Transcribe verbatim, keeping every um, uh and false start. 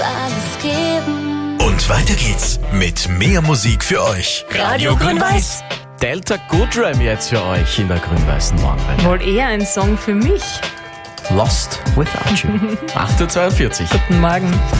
alles geben. Und weiter geht's mit mehr Musik für euch. Radio Grün-Weiß. Delta Goodrem jetzt für euch in der grün-weißen Morgenwelle. Wohl eher ein Song für mich. Lost Without You. acht Uhr zweiundvierzig. Guten Morgen.